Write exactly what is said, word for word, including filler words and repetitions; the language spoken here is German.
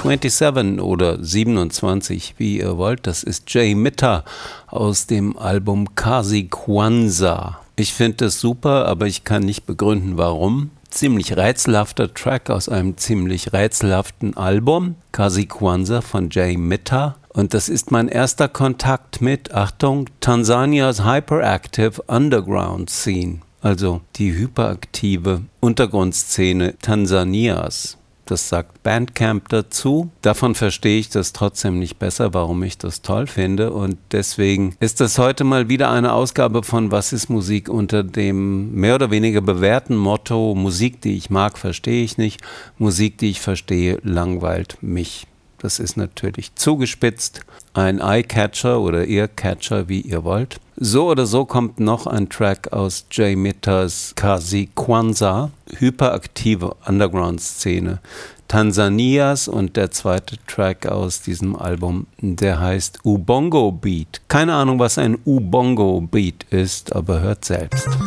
siebenundzwanzig oder siebenundzwanzig, wie ihr wollt. Das ist Jay Mitter aus dem Album Kazi Kwanza. Ich finde das super, aber ich kann nicht begründen, warum. Ziemlich rätselhafter Track aus einem ziemlich rätselhaften Album, Kazi Kwanza von Jay Mitter. Und das ist mein erster Kontakt mit, Achtung, Tansanias Hyperactive Underground Scene, also die hyperaktive Untergrundszene Tansanias. Das sagt Bandcamp dazu. Davon verstehe ich das trotzdem nicht besser, warum ich das toll finde. Und deswegen ist das heute mal wieder eine Ausgabe von Was ist Musik unter dem mehr oder weniger bewährten Motto: Musik, die ich mag, verstehe ich nicht. Musik, die ich verstehe, langweilt mich. Das ist natürlich zugespitzt. Ein Eyecatcher oder Earcatcher, wie ihr wollt. So oder so kommt noch ein Track aus Jay Mitters Kazi Kwanza, hyperaktive Underground-Szene Tansanias, und der zweite Track aus diesem Album, der heißt Ubongo Beat. Keine Ahnung, was ein Ubongo Beat ist, aber hört selbst.